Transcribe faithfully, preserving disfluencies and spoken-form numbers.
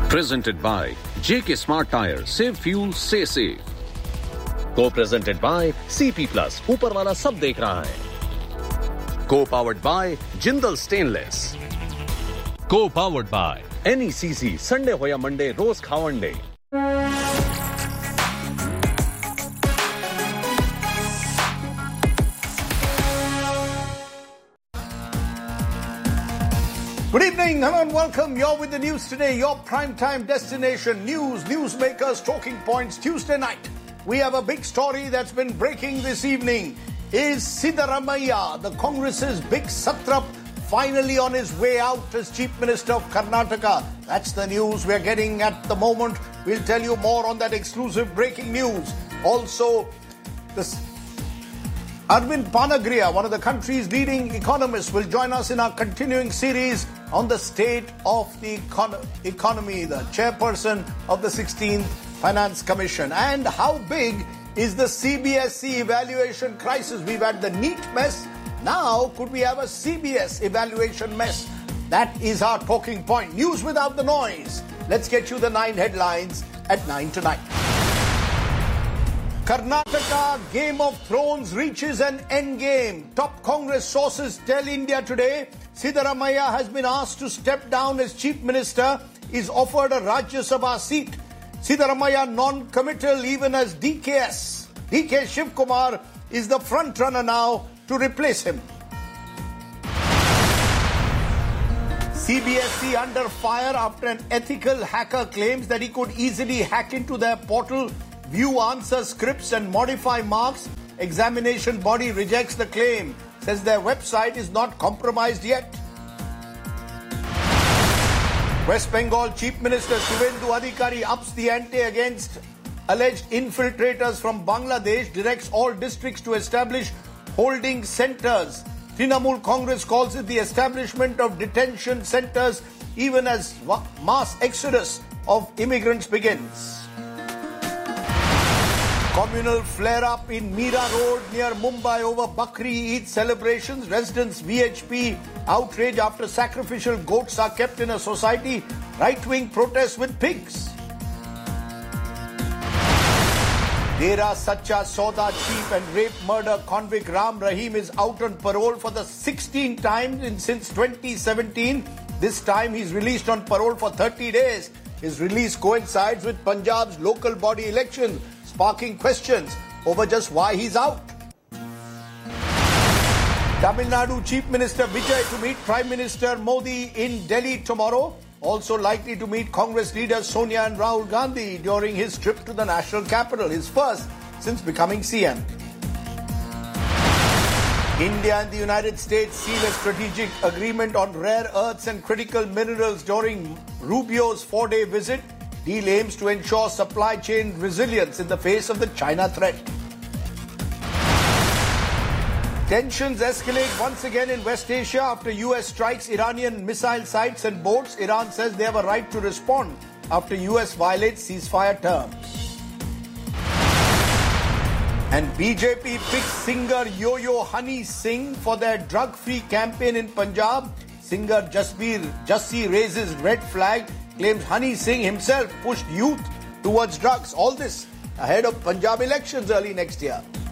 Presented by J K Smart Tire. Save fuel, stay safe. Co-presented by C P Plus. ऊपर वाला सब देख रहा है. Co-powered by Jindal Stainless. Co-powered by N E C C. Sunday हो या Monday, रोज खावन day. Good evening, hello and welcome. You're with the news today, your primetime destination. News, newsmakers, talking points, Tuesday night. We have a big story that's been breaking this evening. Is Siddaramaiah, the Congress's big satrap, finally on his way out as Chief Minister of Karnataka? That's the news we're getting at the moment. We'll tell you more on that exclusive breaking news. Also, this Arvind Panagriya, one of the country's leading economists, will join us in our continuing series on the state of the econ- economy, the chairperson of the sixteenth Finance Commission. And how big is the C B S E evaluation crisis? We've had the NEET mess. Now, could we have a C B S evaluation mess? That is our talking point. News without the noise. Let's get you the nine headlines at nine tonight. Karnataka Game of Thrones reaches an endgame. Top Congress sources tell India Today Siddaramaiah has been asked to step down as Chief Minister. Is offered a Rajya Sabha seat. Siddaramaiah non-committal even as D K S. D K Shivkumar is the front runner now to replace him. C B S E under fire after an ethical hacker claims that he could easily hack into their portal, view answer scripts and modify marks. Examination body rejects the claim, says their website is not compromised yet. West Bengal Chief Minister Suvendu Adhikari ups the ante against alleged infiltrators from Bangladesh, directs all districts to establish holding centers. Trinamool Congress calls it the establishment of detention centers even as mass exodus of immigrants begins. Communal flare-up in Mira Road near Mumbai over Bakri Eid celebrations. Residents V H P outrage after sacrificial goats are kept in a society. Right-wing protests with pigs. Dera Sacha Sauda chief and rape murder convict Ram Rahim is out on parole for the sixteenth time in, since twenty seventeen. This time he's released on parole for thirty days. His release coincides with Punjab's local body elections, sparking questions over just why he's out. Tamil Nadu Chief Minister Vijay to meet Prime Minister Modi in Delhi tomorrow. Also likely to meet Congress leaders Sonia and Rahul Gandhi during his trip to the national capital, his first since becoming C M. India and the United States seal a strategic agreement on rare earths and critical minerals during Rubio's four-day visit. Deal aims to ensure supply chain resilience in the face of the China threat. Tensions escalate once again in West Asia after U S strikes Iranian missile sites and boats. Iran says they have a right to respond after U S violates ceasefire terms. And B J P picks singer Yo-Yo Honey Singh for their drug-free campaign in Punjab. Singer Jasbir Jassi raises red flag, claims Honey Singh himself pushed youth towards drugs. All this ahead of Punjab elections early next year.